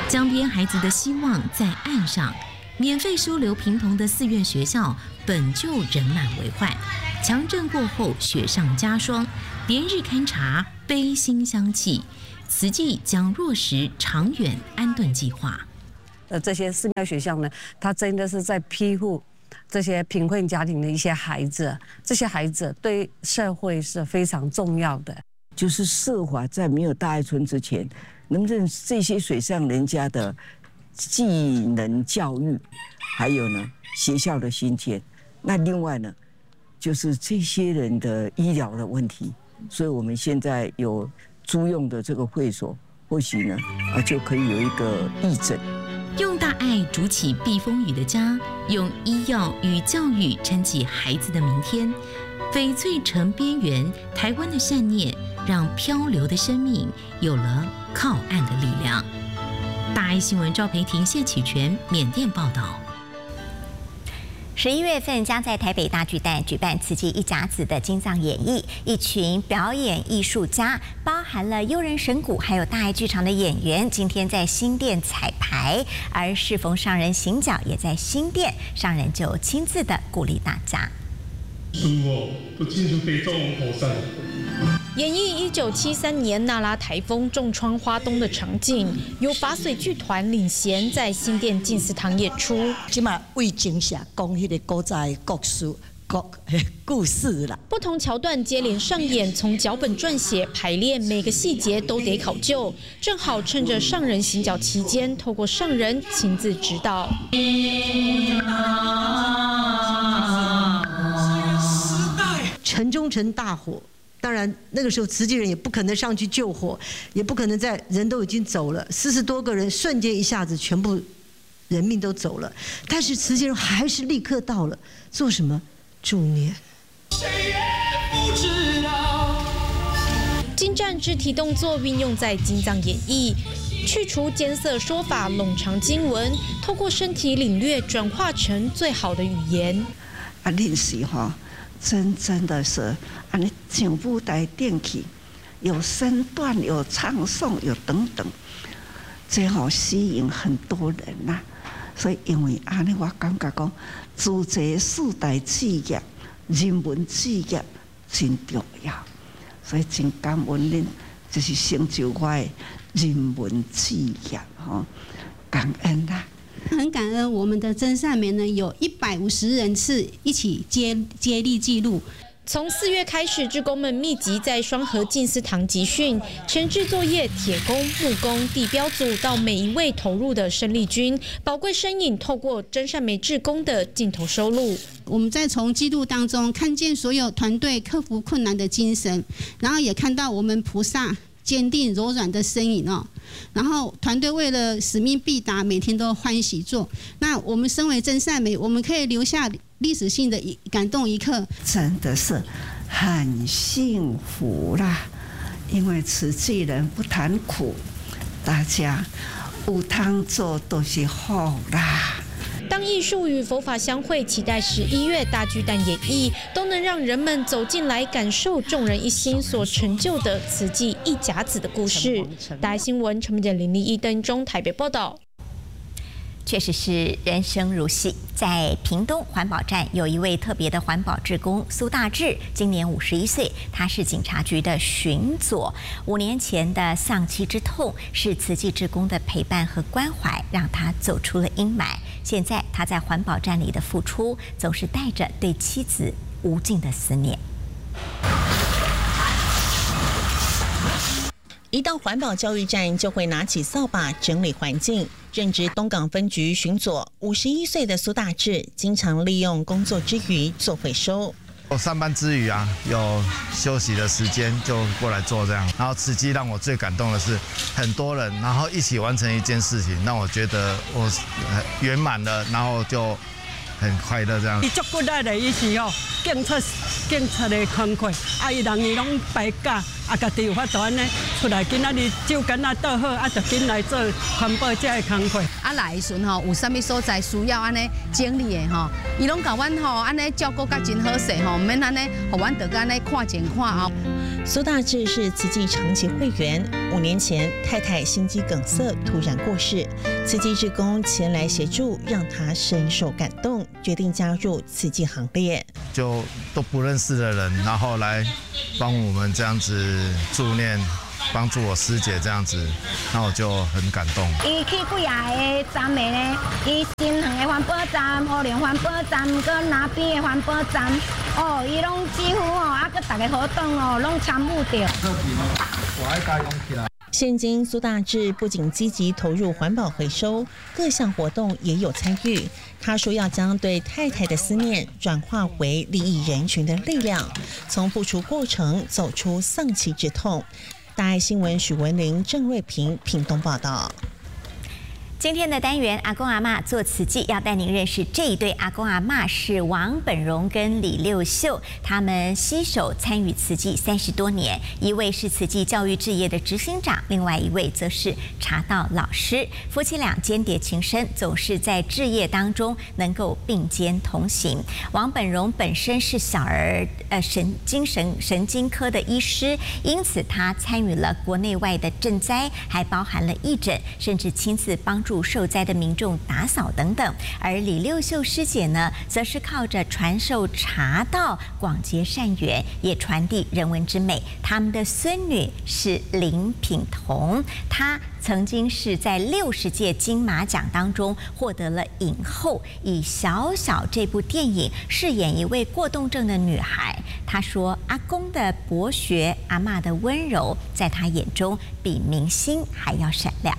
江边孩子的希望在岸上，免费收留贫童的4院学校本就人满为患，强震过后雪上加霜，连日勘察，悲心相契。慈济将落实长远安顿计划。 这些寺庙学校呢，它真的是在庇护这些贫困家庭的一些孩子，这些孩子对社会是非常重要的。 就是设法在没有大爱村之前，能不能这些水上人家的技能教育，还有呢学校的新建，那另外呢就是这些人的医疗的问题，所以我们现在有租用的这个会所，或许呢就可以有一个义诊。 用大爱筑起避风雨的家，用医药与教育撑起孩子的明天。翡翠城边缘，台湾的善念，让漂流的生命有了靠岸的力量。大爱新闻赵培婷、谢启全缅甸报道。 11月份将在台北大巨蛋举办慈济一甲子的金藏演艺，一群表演艺术家，包含了悠人神鼓还有大爱剧场的演员，今天在新店彩排，而适逢上人行脚也在新店，上人就亲自的鼓励大家。 不进入北中火山。 演绎1973年那拉台风重创花东的场景，由法水剧团领衔在新店静思堂演出。 即嘛为景下讲迄个古早的故事啦。 不同桥段接连上演，从脚本撰写、排练，每个细节都得考究。正好趁着上人行脚期间，透过上人亲自指导。 城中城大火。当然，那个时候慈济人也不可能上去救火，也不可能在人都已经走了，40多个人瞬间一下子全部人命都走了，但是慈济人还是立刻到了，做什么？助念。 精湛肢体动作运用在金藏演绎，去除艰涩说法，冗长经文，透过身体领略，转化成最好的语言。 练习哈。真的是安尼上舞台顶去，有身段，有唱诵，有等等，这好吸引很多人呐。所以因为安尼，我感觉讲，主持四大事业、人文事业真重要，所以真感恩恁，就是成就我的人文事业吼，感恩啦。 很感恩我们的真善美呢，有150人次一起接力记录。 从4月开始，志工们密集在双和静思堂集训，前置作业、铁工、木工、地标组到每一位投入的生力军，宝贵身影透过真善美志工的镜头收录。 我们在从记录当中看见所有团队克服困难的精神，然后也看到我们菩萨坚定柔软的身影哦。然后团队为了使命必达，每天都欢喜做。那我们身为真善美，我们可以留下历史性的感动一刻， 真的是很幸福啦。因为慈济人不谈苦，大家有通做都是好啦。 当艺术与佛法相会，期待11月大巨蛋演绎，都能让人们走进来，感受众人一心所成就的慈济一甲子的故事。大爱新闻陈明杰、林立一、邓中台北报道。 确实是人生如戏，在屏东环保站有一位特别的环保志工苏大志，今年51岁，他是警察局的巡佐。5年前的丧妻之痛，是慈济志工的陪伴和关怀，让他走出了阴霾。现在他在环保站里的付出，总是带着对妻子无尽的思念。 一到环保教育站，就会拿起扫把整理环境。任职东港分局巡佐，51岁的苏大志，经常利用工作之余做回收。 我上班之余啊，有休息的时间就过来做这样。然后慈济让我最感动的是，很多人然后一起完成一件事情，让我觉得我圆满了，然后就很快乐这样。 伊足骨力的，伊是哦，警察的慷慨，伊人伊拢白假，家己有法度安尼出来，今仔日手竿倒好，就紧来做环保这的慷慨。 来的时候有啥物所在需要安尼整理的吼，伊拢甲阮吼安尼照顾甲真好势吼，唔免安尼，互阮得安尼看前看后。 苏大志是慈济长期会员，5年前太太心肌梗塞突然过世，慈济志工前来协助，让他深受感动，决定加入慈济行列。 就都不认识的人，然后来帮我们这样子助念，帮助我师姐这样子，那我就很感动。 伊去几啊个站的呢？伊新塘的环保站、花莲环保站、跟那边的环保站，哦，伊拢几乎哦，啊，个大家活动哦，拢参与着。 现今苏大志不仅积极投入环保回收，各项活动也有参与。他说要将对太太的思念转化为利益人群的力量，从付出过程走出丧妻之痛。大爱新闻许文玲、郑瑞平屏东报道。 今天的单元阿公阿嬷做慈济，要带您认识这一对阿公阿嬷是王本荣跟李六秀，他们携手参与慈济30多年，一位是慈济教育志业的执行长，另外一位则是茶道老师。夫妻俩间谍情深，总是在志业当中能够并肩同行。王本荣本身是小儿神经科的医师，因此他参与了国内外的赈灾，还包含了义诊，甚至亲自帮助受灾的民众打扫等等。而李六秀师姐呢，则是靠着传授茶道，广结善缘，也传递人文之美。他们的孙女是林品彤，她曾经是在60届金马奖当中获得了影后，以《小小》这部电影饰演一位过动症的女孩。她说，阿公的博学，阿嬷的温柔，在她眼中比明星还要闪亮。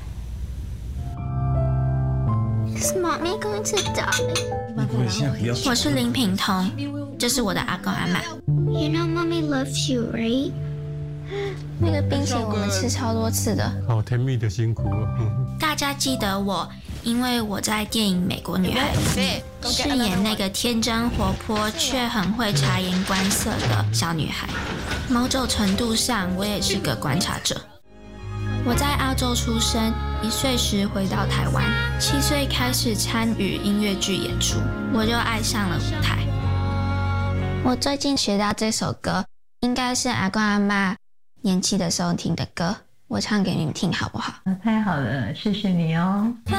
Is mommy going to die? 我是林品彤，这是我的阿公阿嬷。You know mommy loves you, right? 那个冰淇淋我们吃超多次的。 好甜蜜的辛苦哦。 大家记得我，因为我在电影《美国女孩》里面饰演那个天真活泼却很会察言观色的小女孩。某种程度上，我也是个观察者。我在澳洲出生，1岁时回到台湾，7岁开始参与音乐剧演出，我就爱上了舞台。我最近学到这首歌，应该是阿公阿嬷年轻的时候听的歌，我唱给你们听好不好？ 太好了，谢谢你哦。